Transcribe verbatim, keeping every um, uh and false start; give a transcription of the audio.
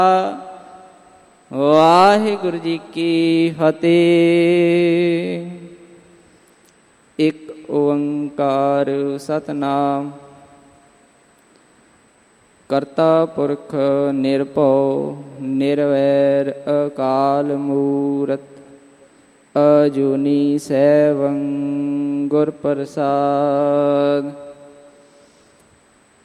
ਵਾਹਿਗੁਰੂ ਜੀ ਕੀ ਫਤਿਹ। ਇੱਕ ਓੰਕਾਰ ਸਤਿਨਾਮ ਕਰਤਾ ਪੁਰਖ ਨਿਰਭਉ ਨਿਰਵੈਰ ਅਕਾਲ ਮੂਰਤ ਅਜੂਨੀ ਸੈਭੰ ਗੁਰ ਪ੍ਰਸਾਦ।